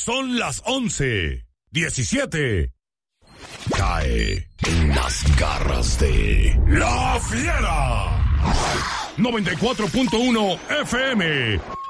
Son las 11:17. Cae en las garras de La Fiera. 94.1 FM.